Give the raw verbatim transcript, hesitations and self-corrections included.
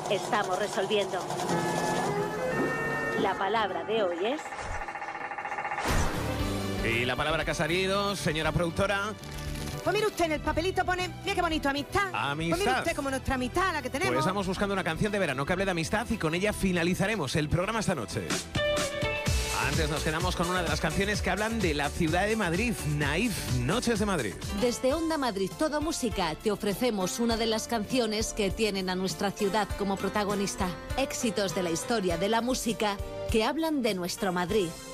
estamos resolviendo. La palabra de hoy es... Y la palabra que ha salido, señora productora... Pues mire usted, en el papelito pone, mira qué bonito, amistad. Amistad. Pues mire usted, como nuestra amistad, la que tenemos. Pues estamos buscando una canción de verano que hable de amistad y con ella finalizaremos el programa esta noche. Antes nos quedamos con una de las canciones que hablan de la ciudad de Madrid, Naif, Noches de Madrid. Desde Onda Madrid Todo Música te ofrecemos una de las canciones que tienen a nuestra ciudad como protagonista. Éxitos de la historia de la música que hablan de nuestro Madrid.